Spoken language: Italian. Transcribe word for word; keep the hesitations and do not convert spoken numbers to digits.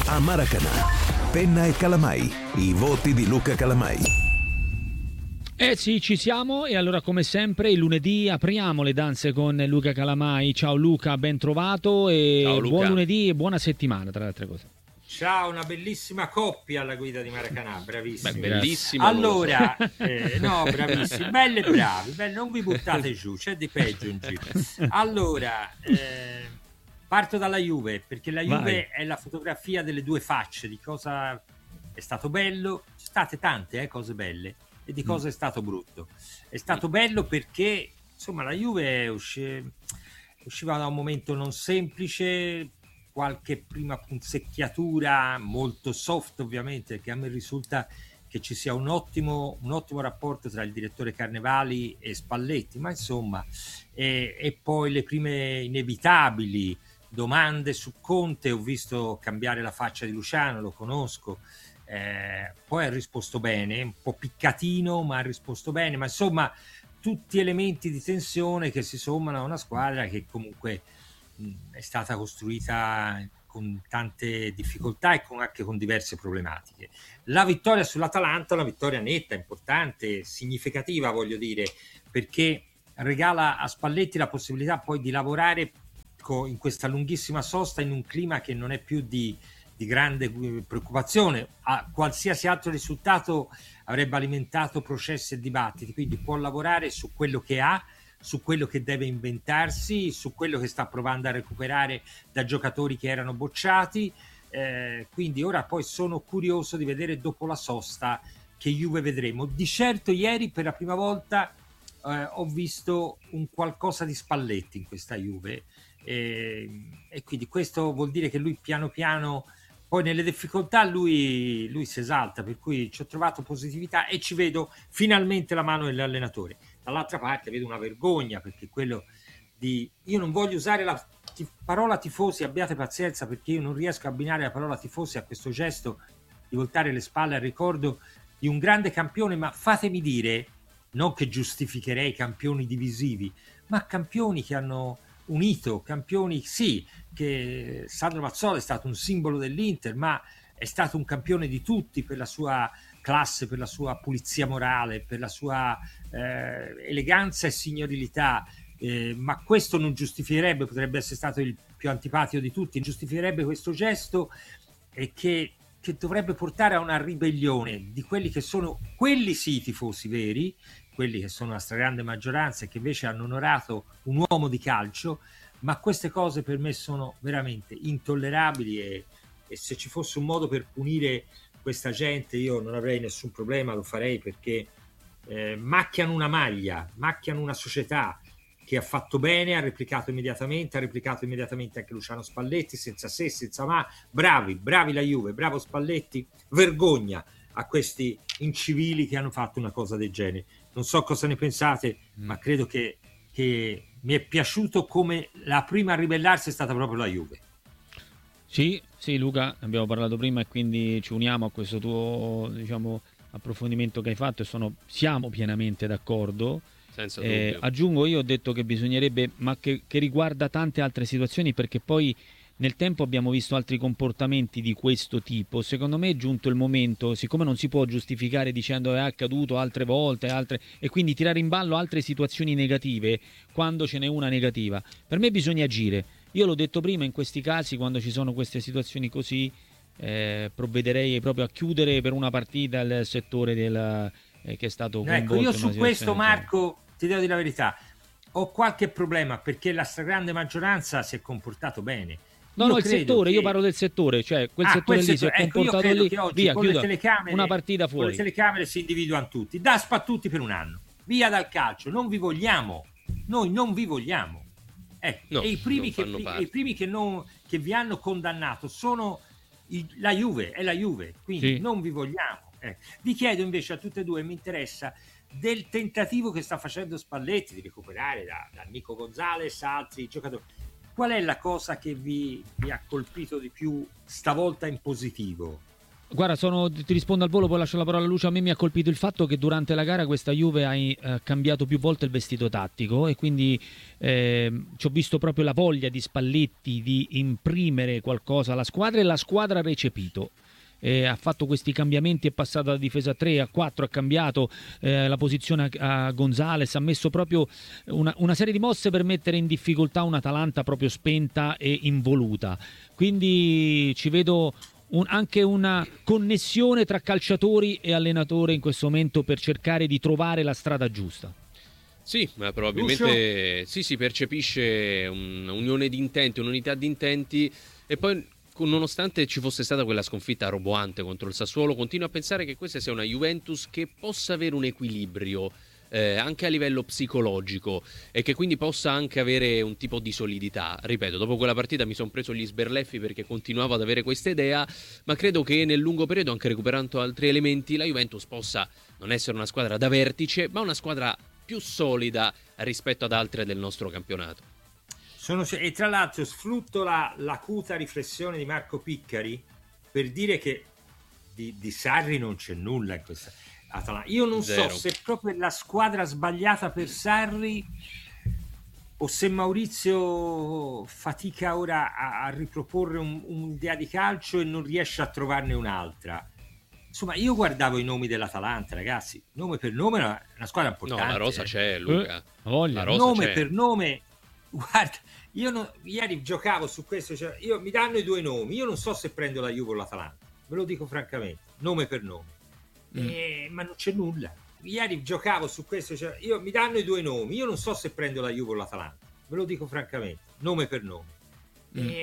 a Maracanã. Penna e Calamai, i voti di Luca Calamai. Eh sì, ci siamo, e allora come sempre il lunedì apriamo le danze con Luca Calamai. Ciao Luca, ben trovato e Ciao, Luca. Buon lunedì e buona settimana, tra le altre cose. Ciao, una bellissima coppia alla guida di Maracanã, bravissimi. Beh, bellissima. Allora, eh, no, bravissimi, belli e bravi, belli, non vi buttate giù, c'è di peggio in giro. Allora, eh, parto dalla Juve, perché la Juve Vai. è la fotografia delle due facce, di cosa è stato bello, ci sono state tante eh, cose belle, e di cosa mm. è stato brutto. È stato bello perché, insomma, la Juve usci- usciva da un momento non semplice, qualche prima punzecchiatura molto soft ovviamente, che a me risulta che ci sia un ottimo, un ottimo rapporto tra il direttore Carnevali e Spalletti, ma insomma, e, e poi le prime inevitabili domande su Conte. Ho visto cambiare la faccia di Luciano, lo conosco, eh, poi ha risposto bene, un po' piccatino ma ha risposto bene, ma insomma tutti elementi di tensione che si sommano a una squadra che comunque è stata costruita con tante difficoltà e con, anche con diverse problematiche. La vittoria sull'Atalanta è una vittoria netta, importante, significativa, voglio dire, perché regala a Spalletti la possibilità poi di lavorare co- in questa lunghissima sosta in un clima che non è più di, di grande preoccupazione. A qualsiasi altro risultato avrebbe alimentato processi e dibattiti, quindi può lavorare su quello che ha, su quello che deve inventarsi, su quello che sta provando a recuperare da giocatori che erano bocciati, eh, quindi ora poi sono curioso di vedere dopo la sosta che Juve vedremo. Di certo ieri per la prima volta eh, ho visto un qualcosa di Spalletti in questa Juve, e, e quindi questo vuol dire che lui piano piano, poi nelle difficoltà lui, lui si esalta, per cui ci ho trovato positività e ci vedo finalmente la mano dell'allenatore. Dall'altra parte vedo una vergogna, perché quello di... Io non voglio usare la tif- parola tifosi, abbiate pazienza, perché io non riesco a abbinare la parola tifosi a questo gesto di voltare le spalle al ricordo di un grande campione, ma fatemi dire, non che giustificherei campioni divisivi, ma campioni che hanno unito, campioni sì, che Sandro Mazzola è stato un simbolo dell'Inter, ma è stato un campione di tutti per la sua classe, per la sua pulizia morale, per la sua eh, eleganza e signorilità, eh, ma questo non giustificherebbe, potrebbe essere stato il più antipatico di tutti, giustificherebbe questo gesto e che, che dovrebbe portare a una ribellione di quelli che sono, quelli sì, tifosi veri, quelli che sono la stragrande maggioranza e che invece hanno onorato un uomo di calcio, ma queste cose per me sono veramente intollerabili e, e se ci fosse un modo per punire questa gente io non avrei nessun problema, lo farei, perché eh, macchiano una maglia, macchiano una società che ha fatto bene, ha replicato immediatamente, ha replicato immediatamente anche Luciano Spalletti, senza se, senza ma, bravi, bravi la Juve, bravo Spalletti, vergogna a questi incivili che hanno fatto una cosa del genere. Non so cosa ne pensate, mm. ma credo che, che mi è piaciuto come la prima a ribellarsi è stata proprio la Juve. Sì, sì Luca, abbiamo parlato prima e quindi ci uniamo a questo tuo, diciamo, approfondimento che hai fatto e sono, siamo pienamente d'accordo. Senza eh, dubbio. Aggiungo io, ho detto che bisognerebbe, ma che, che riguarda tante altre situazioni, perché poi nel tempo abbiamo visto altri comportamenti di questo tipo. Secondo me è giunto il momento, siccome non si può giustificare dicendo è accaduto altre volte altre, e quindi tirare in ballo altre situazioni negative quando ce n'è una negativa, per me bisogna agire. Io l'ho detto prima, in questi casi, quando ci sono queste situazioni così, eh, provvederei proprio a chiudere per una partita il settore del, eh, che è stato coinvolto. Ecco, io in una su questo, situazione Marco, ti devo dire la verità, ho qualche problema perché la stragrande maggioranza si è comportato bene. No, io no, il settore, che... io parlo del settore, cioè quel ah, settore quel lì settore. si è Ecco, io comportato credo lì, che oggi via, con chiudo, le telecamere, una partita con fuori. le telecamere si individuano tutti, da spattuti per un anno, via dal calcio, non vi vogliamo, noi non vi vogliamo. Ecco, No, e i primi, che, parte. e i primi che, non, che vi hanno condannato sono i, la Juve, è la Juve, quindi Sì. non vi vogliamo. Eh. Vi chiedo invece a tutte e due, mi interessa del tentativo che sta facendo Spalletti di recuperare da, da Nico Gonzalez, altri giocatori. Qual è la cosa che vi, vi ha colpito di più stavolta in positivo? Guarda, sono, ti rispondo al volo, poi lascio la parola a Lucio. A me mi ha colpito il fatto che durante la gara questa Juve ha eh, cambiato più volte il vestito tattico e quindi eh, ci ho visto proprio la voglia di Spalletti di imprimere qualcosa alla squadra e la squadra ha recepito. Eh, ha fatto questi cambiamenti, è passato da difesa a tre a quattro, ha cambiato eh, la posizione a, a Gonzales, ha messo proprio una, una serie di mosse per mettere in difficoltà un'Atalanta proprio spenta e involuta. Quindi ci vedo un, anche una connessione tra calciatori e allenatore in questo momento per cercare di trovare la strada giusta. Sì, ma probabilmente sì, si percepisce un'unione di intenti, un'unità di intenti, e poi nonostante ci fosse stata quella sconfitta roboante contro il Sassuolo, continuo a pensare che questa sia una Juventus che possa avere un equilibrio eh, anche a livello psicologico e che quindi possa anche avere un tipo di solidità. Ripeto, dopo quella partita mi sono preso gli sberleffi perché continuavo ad avere questa idea, ma credo che nel lungo periodo, anche recuperando altri elementi, la Juventus possa non essere una squadra da vertice, ma una squadra più solida rispetto ad altre del nostro campionato. Sono, e tra l'altro sfrutto la, l'acuta riflessione di Marco Piccari per dire che di, di Sarri non c'è nulla in questa Atalanta. Io non Zero. so se è proprio la squadra sbagliata per Sarri o se Maurizio fatica ora a, a riproporre un, un'idea di calcio e non riesce a trovarne un'altra. Insomma, io guardavo i nomi dell'Atalanta, ragazzi, nome per nome, è una, una squadra importante. No, la rosa eh. c'è, Luca. Eh, la rosa nome c'è. per nome. Guarda, io non, ieri giocavo su questo, cioè, io, mi danno i due nomi, io non so se prendo la Juve o l'Atalanta, ve lo dico francamente, nome per nome, mm. eh, ma non c'è nulla. Ieri giocavo su questo, cioè, io, mi danno i due nomi, io non so se prendo la Juve o l'Atalanta, ve lo dico francamente, nome per nome, mm. eh,